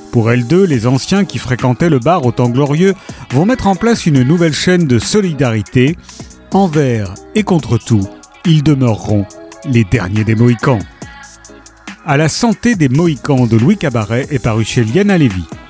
Pour L2, les anciens qui fréquentaient le bar au temps glorieux vont mettre en place une nouvelle chaîne de solidarité. Envers et contre tout, ils demeureront les derniers des Mohicans. À la santé des Mohicans de Louis Cabaret est paru chez Liana Lévy.